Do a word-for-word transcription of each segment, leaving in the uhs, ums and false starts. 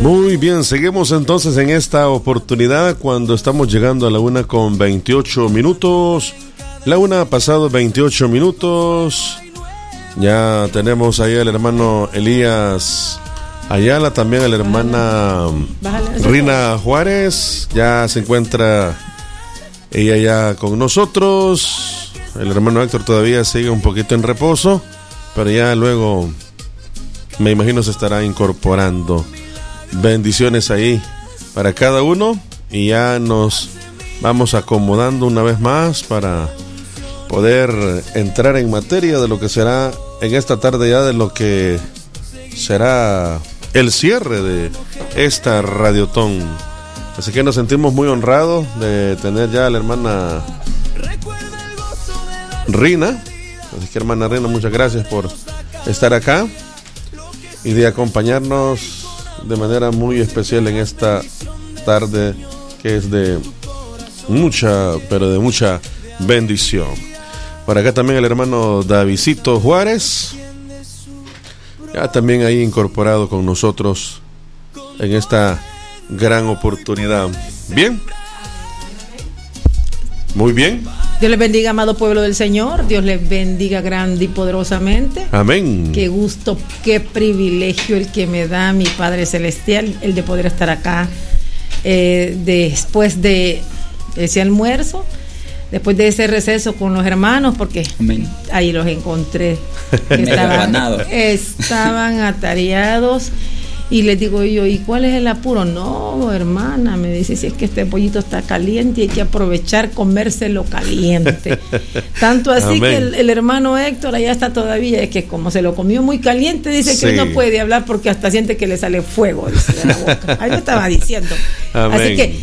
Muy bien, seguimos entonces en esta oportunidad cuando estamos llegando a la una con veintiocho minutos. La una ha pasado veintiocho minutos. Ya tenemos ahí al hermano Elías Ayala, también a la hermana Rina Juárez. Ya se encuentra ella ya con nosotros. El hermano Héctor todavía sigue un poquito en reposo, pero ya luego me imagino se estará incorporando. Bendiciones ahí para cada uno y ya nos vamos acomodando una vez más para poder entrar en materia de lo que será en esta tarde, ya de lo que será el cierre de esta Radiotón. Así que nos sentimos muy honrados de tener ya a la hermana Rina. Así que hermana Rina, muchas gracias por estar acá y de acompañarnos de manera muy especial en esta tarde que es de mucha, pero de mucha bendición. Por acá también el hermano Davidcito Juárez, ya también ahí incorporado con nosotros en esta gran oportunidad. Bien, muy bien. Dios les bendiga, amado pueblo del Señor. Dios les bendiga grande y poderosamente. Amén. Qué gusto, qué privilegio el que me da mi Padre Celestial, el de poder estar acá eh, después de ese almuerzo, después de ese receso con los hermanos, porque Amén. Ahí los encontré. Estaban, estaban atareados. Y les digo yo, ¿y cuál es el apuro? No, hermana, me dice, si es que este pollito está caliente y hay que aprovechar comérselo caliente. Tanto así Amén. Que el, el hermano Héctor allá está todavía, es que como se lo comió muy caliente, dice sí. que no puede hablar porque hasta siente que le sale fuego, dice, de la boca. Ahí me estaba diciendo. Amén. Así que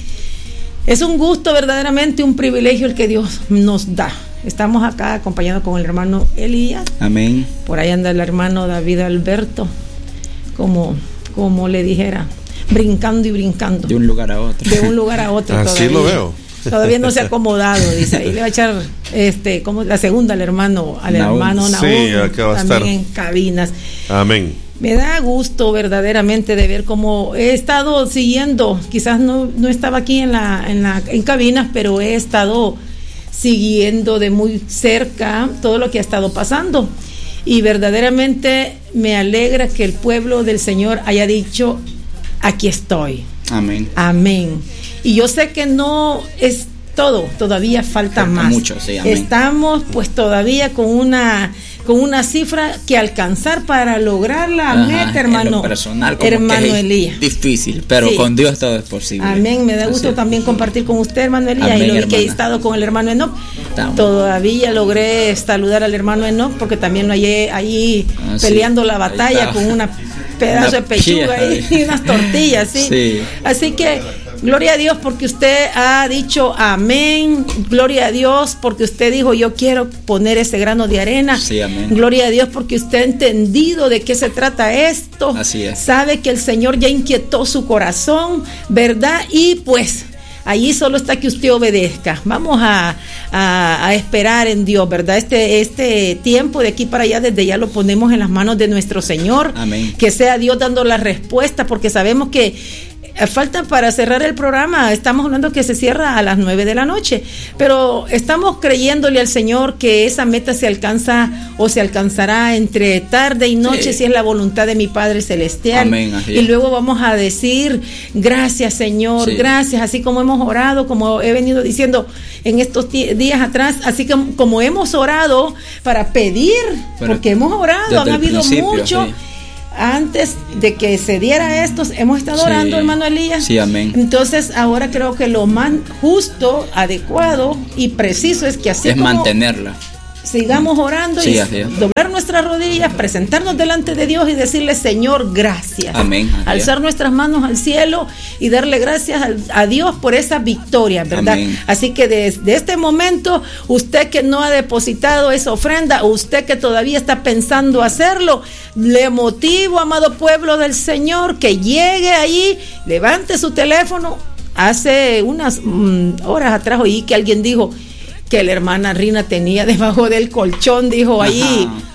es un gusto, verdaderamente un privilegio el que Dios nos da. Estamos acá acompañados con el hermano Elías. Amén. Por ahí anda el hermano David Alberto, como... como le dijera, brincando y brincando. De un lugar a otro. De un lugar a otro. Así todavía. Lo veo. Todavía no se ha acomodado, dice. Ahí le va a echar este, como la segunda al hermano, al Naum. hermano Naum. Sí, acá va a estar. También en cabinas. Amén. Me da gusto verdaderamente de ver cómo he estado siguiendo, quizás no, no estaba aquí en la, en la, en cabinas, pero he estado siguiendo de muy cerca todo lo que ha estado pasando. Y verdaderamente me alegra que el pueblo del Señor haya dicho, aquí estoy. Amén. Amén. Y yo sé que no es todo, todavía falta, falta más. Mucho, sí, amén. Estamos pues todavía con una con una cifra que alcanzar para lograr la Ajá, meta, hermano. En lo personal, como hermano que es Elías. Difícil, pero sí. Con Dios todo es posible. Amén. Me da gusto Así también es. compartir con usted, hermano Elías, Amén, y lo hermana. que he estado con el hermano Enoch. Estamos. Todavía logré saludar al hermano Enoch porque también lo hallé ahí ah, peleando sí. la batalla con una pedazo una de pechuga ahí, y unas tortillas, ¿sí? sí. Así que gloria a Dios porque usted ha dicho amén. Gloria a Dios porque usted dijo yo quiero poner ese grano de arena. Sí, amén. Gloria a Dios porque usted ha entendido de qué se trata esto. Así es. Sabe que el Señor ya inquietó su corazón, ¿verdad? Y pues allí solo está que usted obedezca. Vamos a, a, a esperar en Dios, ¿verdad? Este, este tiempo de aquí para allá, desde ya lo ponemos en las manos de nuestro Señor. Amén. Que sea Dios dando la respuesta, porque sabemos que falta para cerrar el programa. Estamos hablando que se cierra a las nueve de la noche, pero estamos creyéndole al Señor que esa meta se alcanza o se alcanzará entre tarde y noche, sí. si es la voluntad de mi Padre Celestial. Amén, y luego vamos a decir gracias, Señor, sí. gracias, así como hemos orado, como he venido diciendo en estos t- días atrás, así que como hemos orado para pedir, pero porque hemos orado, han habido mucho. Sí. Antes de que se diera esto, hemos estado sí, orando, hermano Elías. Sí, amén. Entonces, ahora creo que lo más justo, adecuado y preciso es que así es como mantenerla. Sigamos orando sí, y doblar nuestras rodillas, presentarnos delante de Dios y decirle, Señor, gracias. Amén. Alzar nuestras manos al cielo y darle gracias a, a Dios por esa victoria, ¿verdad? Amén. Así que desde este momento, usted que no ha depositado esa ofrenda, usted que todavía está pensando hacerlo, le motivo, amado pueblo del Señor, que llegue ahí, levante su teléfono. Hace unas mm, horas atrás oí que alguien dijo que la hermana Rina tenía debajo del colchón, dijo ahí,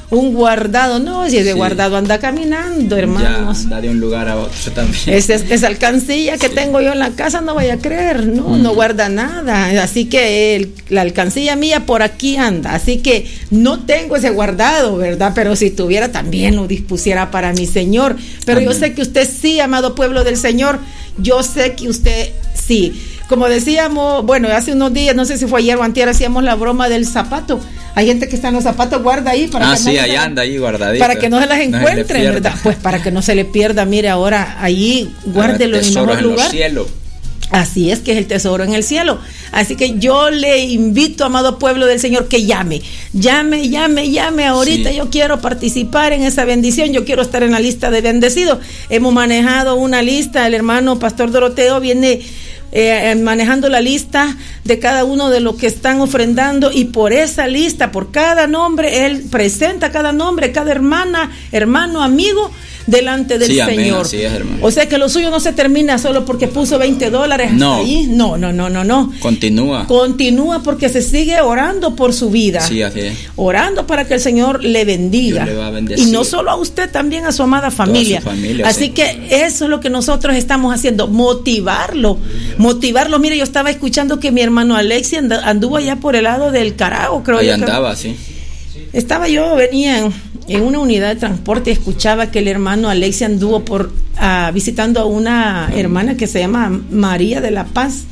un guardado. No, si ese sí. guardado anda caminando, hermanos. Ya anda de un lugar a otro también. Esa, esa alcancía que sí. tengo yo en la casa, no vaya a creer, no, mm. no guarda nada. Así que el, la alcancía mía por aquí anda. Así que no tengo ese guardado, ¿verdad? Pero si tuviera, también lo dispusiera para mi Señor. Pero Amén. Yo sé que usted sí, amado pueblo del Señor, yo sé que usted sí. Como decíamos, bueno, hace unos días, no sé si fue ayer o antier, hacíamos la broma del zapato. Hay gente que está en los zapatos, guarda ahí para ah, que sí, no allá anda ahí guardadito. Para que no se las encuentren, no ¿verdad? Pues para que no se le pierda, mire, ahora ahí guárdelo en el mejor lugar. Cielo. Así es, que es el tesoro en el cielo. Así que yo le invito, amado pueblo del Señor, que llame, llame, llame, llame ahorita. Sí. Yo quiero participar en esa bendición, yo quiero estar en la lista de bendecidos. Hemos manejado una lista, el hermano Pastor Doroteo viene eh, manejando la lista de cada uno de los que están ofrendando, y por esa lista, por cada nombre, él presenta cada nombre, cada hermana, hermano, amigo, delante del sí, Señor. Amén, así es, hermano. O sea que lo suyo no se termina solo porque puso veinte dólares no. hasta ahí. No, no, no, no, no. Continúa. Continúa porque se sigue orando por su vida. Sí, así es. Orando para que el Señor le bendiga. Dios le va a bendecir. Y no solo a usted, también a su amada familia. Toda su familia, así sí. que eso es lo que nosotros estamos haciendo, motivarlo. Motivarlo. Mire, yo estaba escuchando que mi hermano Alexi anduvo allá por el lado del Carao, creo Ahí yo. andaba, sí. Estaba yo, venía en, en una unidad de transporte y escuchaba que el hermano Alexi anduvo por uh, visitando a una hermana que se llama María de la Paz,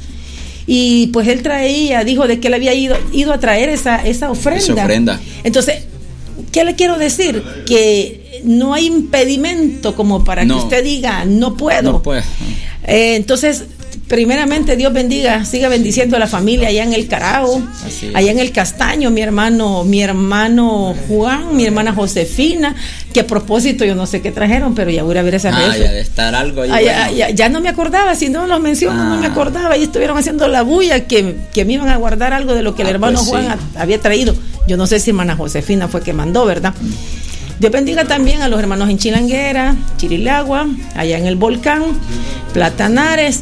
y pues él traía, dijo de que él había ido, ido a traer esa, esa ofrenda. Esa ofrenda. Entonces, ¿qué le quiero decir? Que no hay impedimento como para no. que usted diga, no puedo. No puedo. Eh, entonces, primeramente, Dios bendiga, siga bendiciendo a la familia allá en el Carao, allá en el Castaño, mi hermano, mi hermano Juan, mi hermana Josefina, que a propósito yo no sé qué trajeron, pero ya voy a ver esa ah, vez. Ya de estar algo ahí. Ah, bueno. ya, ya, ya no me acordaba, si no los menciono, ah. no me acordaba, y estuvieron haciendo la bulla que, que me iban a guardar algo de lo que el ah, hermano pues Juan sí. había traído. Yo no sé si hermana Josefina fue que mandó, ¿verdad? Dios bendiga también a los hermanos en Chilanguera, Chirilagua, allá en el Volcán, Platanares,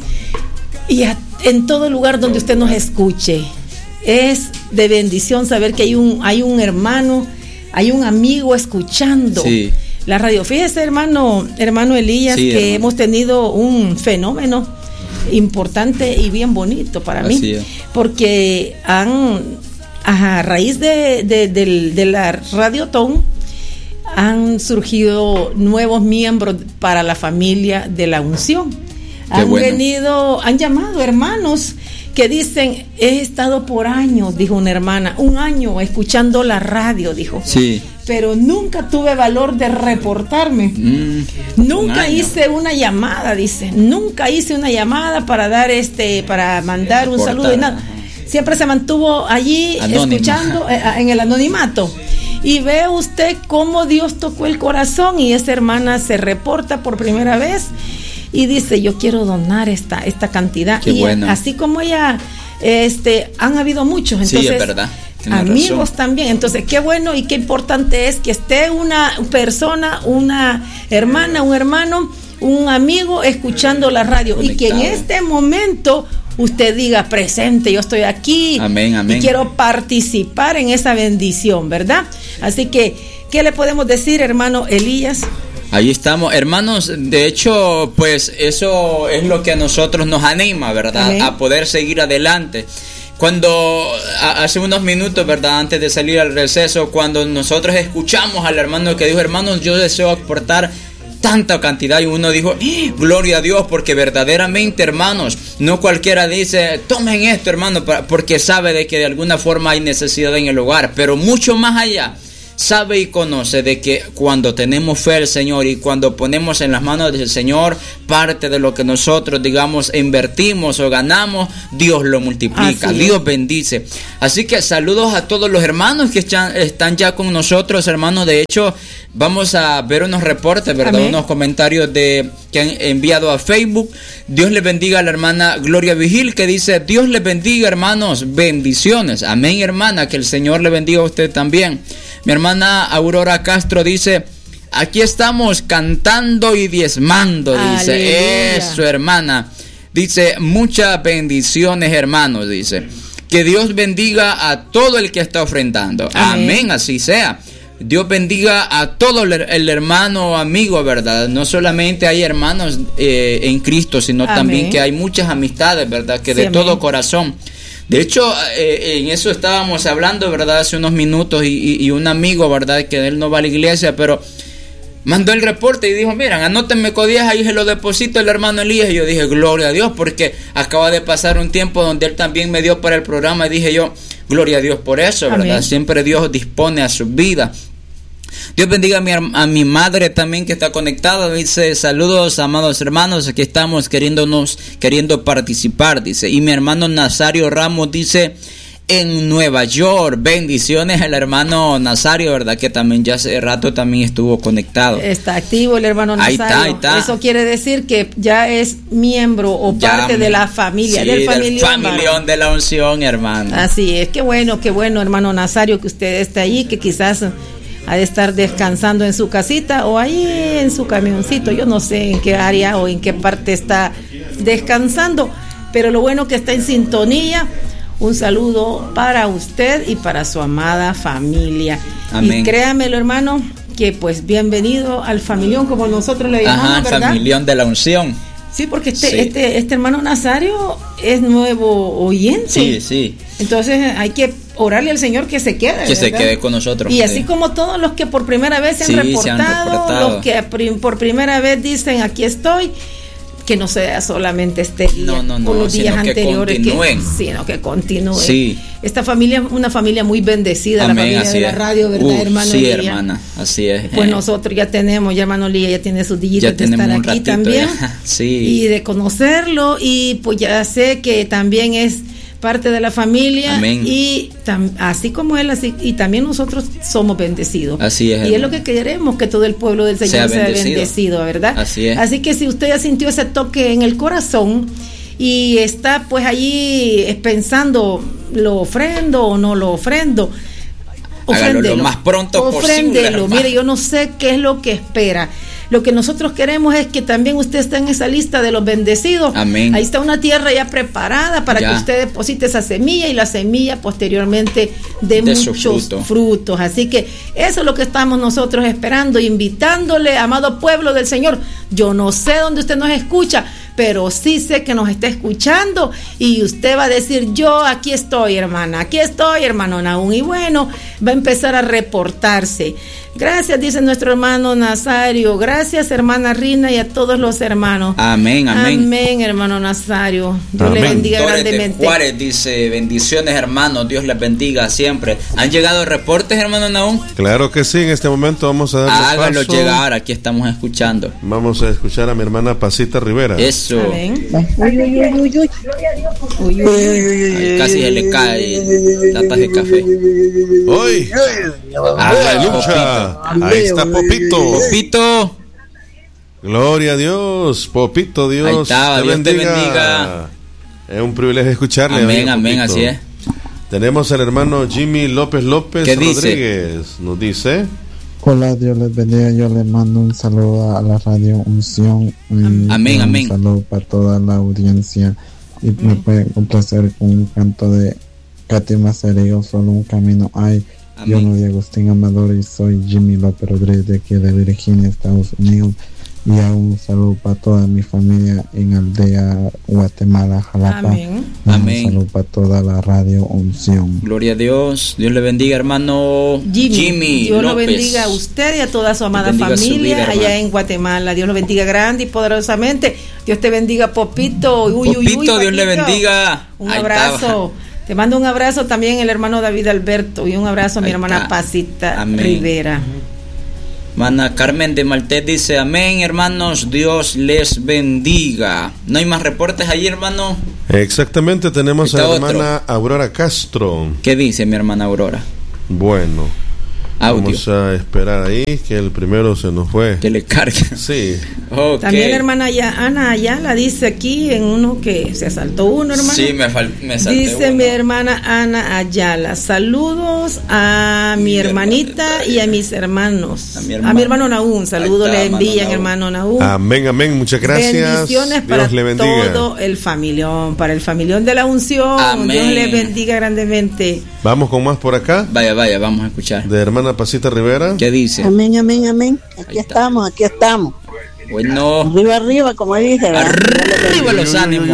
y a, en todo lugar donde usted nos escuche. Es de bendición saber que hay un, hay un hermano, hay un amigo escuchando sí. la radio. Fíjese, hermano, hermano Elías, sí, que hermano. hemos tenido un fenómeno importante y bien bonito para Así mí, es. porque han, a raíz de, de, de, de la Radiotón, han surgido nuevos miembros para la familia de la unción. Qué han bueno. venido, han llamado hermanos que dicen, he estado por años, dijo una hermana, un año escuchando la radio, dijo. Sí. Pero nunca tuve valor de reportarme. Mm, nunca un hice una llamada, dice. Nunca hice una llamada para dar este, para mandar un Reportar. saludo y nada. Siempre se mantuvo allí Anónima. escuchando eh, en el anonimato. Y ve usted cómo Dios tocó el corazón, y esa hermana se reporta por primera vez y dice, yo quiero donar esta, esta cantidad. Qué y bueno. así como ella, este, han habido muchos. Entonces, sí, es verdad. Tienes amigos razón. también. Entonces, qué bueno y qué importante es que esté una persona, una hermana, un hermano, un amigo escuchando la radio. Conectado. Y que en este momento usted diga, presente, yo estoy aquí. Amén, amén. Y quiero participar en esa bendición, ¿verdad? Así que, ¿qué le podemos decir, hermano Elías? Ahí estamos, hermanos. De hecho, pues eso es lo que a nosotros nos anima, ¿verdad? Amén. A poder seguir adelante. Cuando hace unos minutos, ¿verdad?, antes de salir al receso, cuando nosotros escuchamos al hermano que dijo, hermanos, yo deseo aportar tanta cantidad, y uno dijo, ¡eh! Gloria a Dios, porque verdaderamente, hermanos, no cualquiera dice, tomen esto, hermano, porque sabe de que de alguna forma hay necesidad en el hogar, pero mucho más allá, sabe y conoce de que cuando tenemos fe al Señor y cuando ponemos en las manos del Señor parte de lo que nosotros, digamos, invertimos o ganamos, Dios lo multiplica, Así Dios es. bendice. Así que saludos a todos los hermanos que están, están ya con nosotros, hermanos. De hecho, vamos a ver unos reportes, ¿verdad? Amén. Unos comentarios de que han enviado a Facebook. Dios les bendiga a la hermana Gloria Vigil, que dice, Dios les bendiga, hermanos, bendiciones. Amén, hermana, que el Señor le bendiga a usted también. Mi hermana Aurora Castro dice, aquí estamos cantando y diezmando, dice. Aleluya. Eso, hermana. Dice, muchas bendiciones, hermanos, dice. Que Dios bendiga a todo el que está ofrendando. Amén, Amén así sea. Dios bendiga a todo el, el hermano amigo, ¿verdad? No solamente hay hermanos eh, en Cristo, sino amén. También que hay muchas amistades, ¿verdad? Que de sí, todo corazón. De hecho, eh, en eso estábamos hablando, ¿verdad? Hace unos minutos y, y, y un amigo, ¿verdad? Que él no va a la iglesia, pero mandó el reporte y dijo, miren, anótenme codías, ahí se lo deposito el hermano Elías. Y yo dije, gloria a Dios, porque acaba de pasar un tiempo donde él también me dio para el programa y dije yo, gloria a Dios por eso, ¿verdad? Amén. Siempre Dios dispone a su vida. Dios bendiga a mi, a mi madre también que está conectada. Dice, saludos amados hermanos, aquí estamos queriéndonos, queriendo participar, dice. Y mi hermano Nazario Ramos dice, en Nueva York, bendiciones al hermano Nazario, ¿verdad? Que también ya hace rato también estuvo conectado. Está activo el hermano Nazario. Ahí está, ahí está. Eso quiere decir que ya es miembro o ya, parte de la familia, sí, del familión. Del familión de la unción, hermano. Así es, qué bueno, qué bueno, hermano Nazario, que usted esté ahí, que quizás ha de estar descansando en su casita o ahí en su camioncito. Yo no sé en qué área o en qué parte está descansando, pero lo bueno que está en sintonía. Un saludo para usted y para su amada familia. Amén. Y créamelo, hermano, que pues bienvenido al familión, como nosotros le llamamos, ajá, ¿verdad? Familión de la unción. Sí, porque este, sí. este, este hermano Nazario es nuevo oyente. Sí, sí. Entonces hay que orarle al Señor que se quede. Que ¿verdad? se quede con nosotros. Y sí. así como todos los que por primera vez se han, sí, reportado, se han reportado, los que por primera vez dicen aquí estoy, que no sea solamente este día, no, no, no, por los días anteriores, que que, sino que continúen. Sí. Esta familia, una familia muy bendecida, amén, la familia de la radio, ¿verdad, uh, hermano sí, Lía? Hermana, así es. Pues eh. nosotros ya tenemos, ya hermano Lía ya tiene sus días de estar aquí también, sí. y de conocerlo, y pues ya sé que también es parte de la familia. Amén. Y tam, así como él, así y también nosotros somos bendecidos. Así es. Y hermano. Es lo que queremos, que todo el pueblo del Señor sea, sea bendecido. bendecido, ¿verdad? Así es. Así que si usted ya sintió ese toque en el corazón y está pues allí pensando, ¿lo ofrendo o no lo ofrendo? Ofréndelo lo más pronto Ofréndelo. posible. Mire, yo no sé qué es lo que espera. Lo que nosotros queremos es que también usted esté en esa lista de los bendecidos. Amén. Ahí está una tierra ya preparada para ya. que usted deposite esa semilla y la semilla posteriormente dé de muchos fruto. frutos. Así que eso es lo que estamos nosotros esperando, invitándole, amado pueblo del Señor. Yo no sé dónde usted nos escucha, pero sí sé que nos está escuchando y usted va a decir, yo aquí estoy, hermana, aquí estoy, hermano Nahum, y bueno, va a empezar a reportarse. Gracias, dice nuestro hermano Nazario. Gracias, hermana Rina, y a todos los hermanos. Amén, amén. Amén, hermano Nazario. Dios amén. le bendiga Torres grandemente. De Juárez dice, bendiciones, hermanos. Dios les bendiga siempre. ¿Han llegado reportes, hermano Nahum? Claro que sí. En este momento vamos a darle Hágalo paso. llegar. Aquí estamos escuchando. Vamos a escuchar a mi hermana Pasita Rivera. Eso. Amén. Uy, uy, uy, uy, uy. Uy, uy, uy. Casi se le cae latas de café. Hoy. Aleluya. Ahí está Popito. Popito. Gloria a Dios. Popito, Dios. Ahí está, te Dios bendiga. te bendiga. Es un privilegio escucharle. Amén, amén, así es. Tenemos al hermano Jimmy López López ¿Qué Rodríguez. Dice? Nos dice. Hola, Dios les bendiga. Yo les mando un saludo a la radio Unción. Amén, un amén. Un saludo para toda la audiencia. Y amén. Me puede complacer con un canto de Katy Macerio, Solo un camino hay. Amén. Yo no de Agustín Amador y soy Jimmy López Rodríguez de aquí de Virginia, Estados Unidos. Y hago un saludo para toda mi familia en Aldea, Guatemala, Jalapa. Amén. Un Amén. saludo para toda la radio Unción. Gloria a Dios. Dios le bendiga, hermano Jimmy. Jimmy Dios López. lo bendiga a usted y a toda su amada familia su vida, allá en Guatemala. Dios lo bendiga grande y poderosamente. Dios te bendiga, Popito. Uy, Popito, uy, uy, Dios Popito. le bendiga. Un Ahí abrazo. Estaba. Te mando un abrazo también el hermano David Alberto y un abrazo a mi Ahí hermana está. Pasita Amén. Rivera. Mana Carmen de Maltés dice, amén, hermanos, Dios les bendiga. ¿No hay más reportes ahí, hermano? Exactamente, tenemos Está a la hermana otro. Aurora Castro. ¿Qué dice mi hermana Aurora? Bueno, Audio. vamos a esperar ahí que el primero se nos fue. Que le cargue. Sí. Okay. También la hermana ya, Ana Ayala dice aquí en uno que se saltó uno, hermano. Sí, me, fal- me salté Dice uno. mi hermana Ana Ayala, saludos a mi hermanita y a mis hermanos. A mi, a mi hermano Nahum, saludos Ahí está, le envían, hermano hermano Nahum. Amén, amén, muchas gracias. Bendiciones para Dios le bendiga. todo el familión, para el familión de la unción. Amén. Dios le bendiga grandemente. Vamos con más por acá. Vaya, vaya, vamos a escuchar. De hermana hermana Pasita Rivera. ¿Qué dice? Amén, amén, amén. Aquí estamos, aquí estamos. Bueno. Arriba, arriba, como dice. Arriba los ánimos.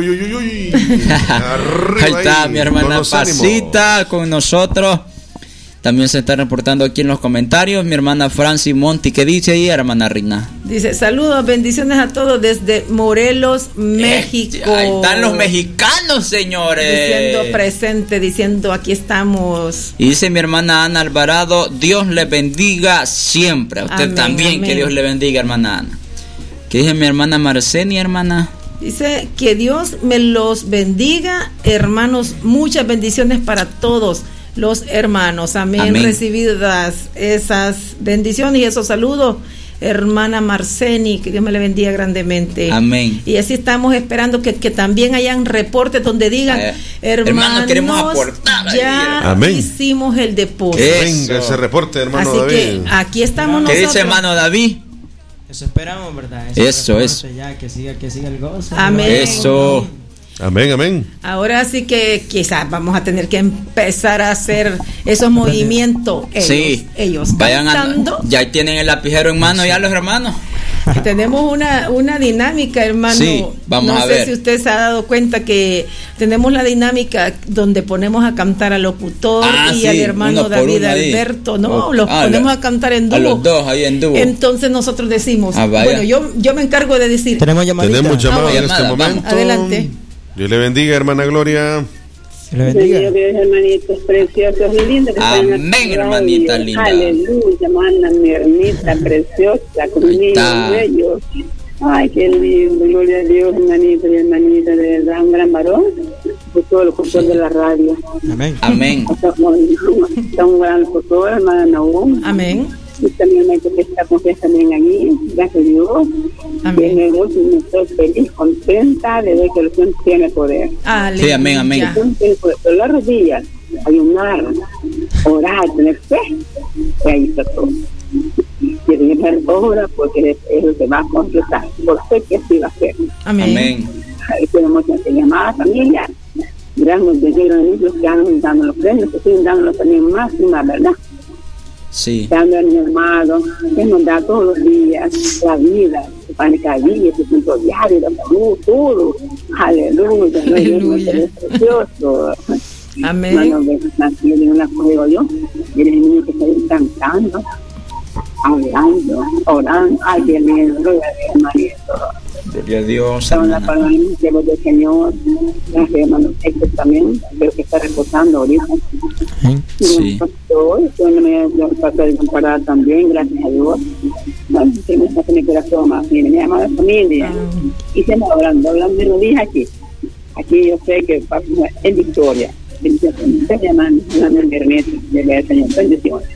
Ahí está mi hermana Pasita con nosotros. También se está reportando aquí en los comentarios mi hermana Franci Monti. ¿Qué dice ahí, hermana Rina? Dice, saludos, bendiciones a todos desde Morelos, México. Eh, ahí están los mexicanos, señores. Diciendo presente, diciendo aquí estamos. Y dice mi hermana Ana Alvarado, Dios le bendiga siempre. A usted amén, también, amén. Que Dios le bendiga, hermana Ana. ¿Qué dice mi hermana Marcenia, hermana? Dice que Dios me los bendiga, hermanos. Muchas bendiciones para todos los hermanos. Amén. Amén. Recibidas esas bendiciones y esos saludos, hermana Marceni, que Dios me le bendiga grandemente. Amén. Y así estamos esperando que, que también hayan reportes donde digan, eh, hermanos, hermanos, queremos aportar. Ya Amén. Hicimos el depósito. Venga ese reporte, hermano así David. Que aquí estamos ¿Qué nosotros. dice hermano David? Eso esperamos, ¿verdad? Eso, eso. eso. Ya, que siga, que siga el gozo. Amén. Eso. Amén, amén. Ahora sí que quizás vamos a tener que empezar a hacer esos movimientos. Ellos, sí, ellos vayan cantando. A, ya tienen el lapicero en mano, sí. Ya los hermanos. Tenemos una, una dinámica, hermano. Sí, vamos no a sé ver. si usted se ha dado cuenta que tenemos la dinámica donde ponemos a cantar al locutor ah, y sí, al hermano David Alberto. No, oh, los ah, ponemos la, a cantar en dúo. A los dos ahí en dúo. Entonces nosotros decimos, ah, bueno, yo, yo me encargo de decir. Tenemos llamadita. Tenemos llamada ah, en este momento. Vamos. Adelante. Dios le bendiga, hermana Gloria. Se le bendiga. Dios, Dios, hermanitos preciosos y lindos. Amén, hermanita linda. Aleluya, manda mi hermanita preciosa, con niños bellos. Ay, qué lindo, gloria a Dios, hermanita y hermanita, de verdad, un gran varón, por todo el locutor de la radio. Amén. Amén. Está un gran locutor, hermana Nahum. Amén. Y también hay que estar confianza también aquí, gracias a Dios. Amén. Dios, y estoy feliz, contenta de ver que el Señor tiene poder. Aleluya. Sí, amén, amén. Pero las rodillas, ayunar, orar, tener fe, y ahí está todo. Y tener obra porque es lo que va a completar. Por fe que así va a ser. Amén. Amén. Ahí tenemos que llamar a familia. Gracias de Dios, amigos que han dado los premios, que siguen dándolos también más y más, ¿verdad? Sí. Dando a mi hermano, que nos da todos los días la vida, su pan cada día, su punto diario, la salud, todo. Aleluya. Aleluya. Es precioso. Amén. Bueno, yo digo una cosa, digo yo, y el niño que está cantando, hablando, orando, ay, Dios mío, gloria a Dios, hermanito. Gloria a Dios, estamos la palabra del Señor, gracias, hermano Héctor también, creo que está reposando ahorita. Sí. Hoy, yo me pasé de comparar también, gracias a Dios. Bueno, tenemos que tener corazón más bien, mi amada familia. Y estamos hablando, hablando de rodillas aquí. Aquí yo sé que es victoria. Bendiciones, hermano, del Señor. Bendiciones.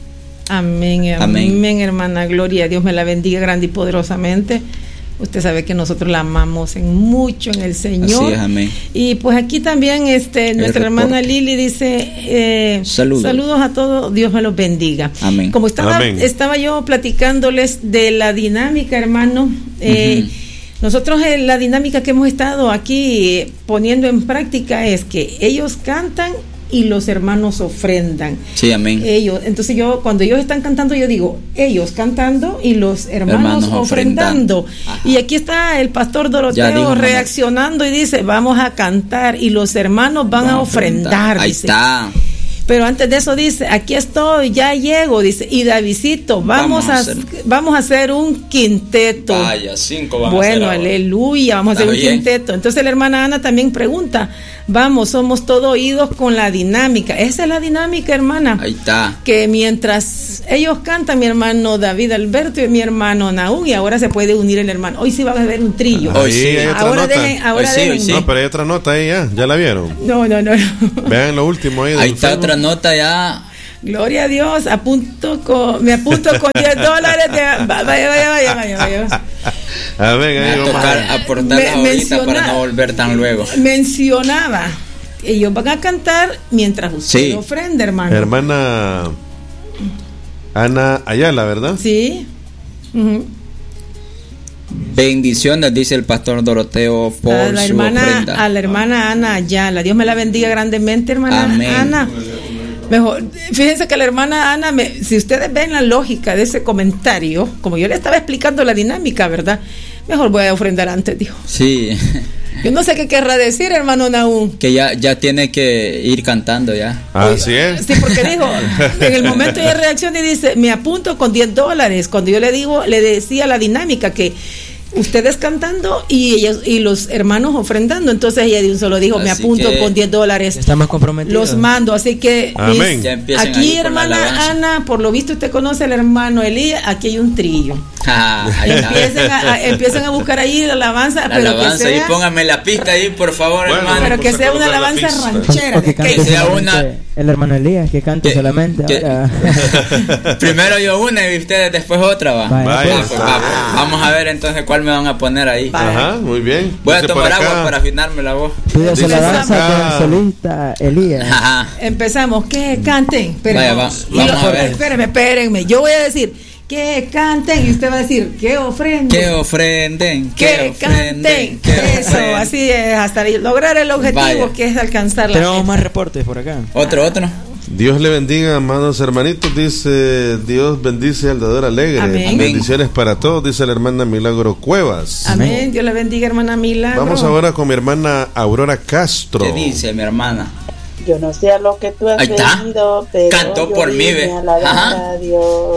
Amén, amén, amén, hermana Gloria. Dios me la bendiga grande y poderosamente. Usted sabe que nosotros la amamos en mucho en el Señor. Así es, amén. Y pues aquí también este nuestra hermana Lili dice eh, saludos. saludos a todos, Dios me los bendiga. Amén. Como estaba, amén. estaba yo platicándoles de la dinámica, hermano, eh, uh-huh. nosotros eh, la dinámica que hemos estado aquí eh, poniendo en práctica es que ellos cantan y los hermanos ofrendan. Sí, amén. Ellos, entonces yo, cuando ellos están cantando, yo digo, ellos cantando y los hermanos, hermanos ofrendando. Y aquí está el pastor Doroteo reaccionando y dice, vamos a cantar y los hermanos van vamos a ofrendar. Ahí dice. está. Pero antes de eso dice, aquí estoy, ya llego, dice, y Davidcito, vamos, vamos a, a hacer, vamos a hacer un quinteto. Vaya, cinco vamos bueno, a hacer aleluya, vamos a hacer un bien. quinteto. Entonces la hermana Ana también pregunta, vamos, somos todo oídos con la dinámica. Esa es la dinámica, hermana. Ahí está. Que mientras ellos cantan, mi hermano David Alberto y mi hermano Nahum, y ahora se puede unir el hermano. Hoy sí va a haber un trillo. Hoy sí, hay otra ahora nota. Dejen, ahora hoy sí, dejen. hoy sí. No, pero hay otra nota ahí ya, ¿ya la vieron? No, no, no. no. Vean lo último ahí. Ahí está Facebook. otra nota ya. Gloria a Dios, apunto con, me apunto con diez dólares de, vaya, vaya, vaya, vaya, vaya. A ver, ahí me va a tocar aportarlas ahorita para no volver tan luego. Mencionaba, ellos van a cantar mientras usted sí. ofrenda, hermano. Hermana Ana Ayala, ¿verdad? Sí. Uh-huh. Bendiciones, dice el pastor Doroteo, por a la su hermana, ofrenda. a la hermana Ana Ayala. Dios me la bendiga grandemente, hermana Amén. Ana. Mejor, fíjense que la hermana Ana, me, si ustedes ven la lógica de ese comentario, como yo le estaba explicando la dinámica, ¿verdad? Mejor voy a ofrendar antes, dijo. Sí. Yo no sé qué querrá decir, hermano Nahum. Que ya, ya tiene que ir cantando ya. Así es. Sí, porque dijo, en el momento de reacción y dice, me apunto con diez dólares. Cuando yo le digo, le decía la dinámica que ustedes cantando y ellos y los hermanos ofrendando. Entonces ella de un solo dijo, así me apunto con diez dólares. Estamos comprometidos. Los mando, así que amén. Mis, aquí hermana Ana, por lo visto usted conoce al hermano Elías, aquí hay un trillo. Ah, empiecen, a, a, empiecen a buscar ahí la alabanza, la pero alabanza, que sea, y póngame la pista ahí, por favor, bueno, hermano. Pero que sea una alabanza ranchera. O que cante que sea una... El hermano Elías, que cante que, solamente. Que... Primero yo una y ustedes después otra, va. Vaya, Vaya, pues. pues, va, pues. Vamos a ver entonces cuál me van a poner ahí. Ajá, muy bien. Voy a tomar agua para afinarme la voz. Pídase la danza con solista Elías. Ajá. Empezamos, que canten. Vaya, va, vamos a ver. Espérenme, espérenme. Yo voy a decir que canten y usted va a decir que ofrenden. Que ofrenden. Que, que canten. Que Eso, ofrenden. Así es, hasta lograr el objetivo. Vaya. Que es alcanzar la Tenemos meta. Más reportes por acá. Otro, otro. Dios le bendiga, amados hermanitos, dice Dios bendice al dador alegre. Amén. Bendiciones para todos, dice la hermana Milagro Cuevas. Amén. Amén. Dios le bendiga, hermana Milagro. Vamos ahora con mi hermana Aurora Castro. ¿Qué dice mi hermana? Yo no sé a lo que tú has venido, pero cantó yo por mí, ve. A la Dios.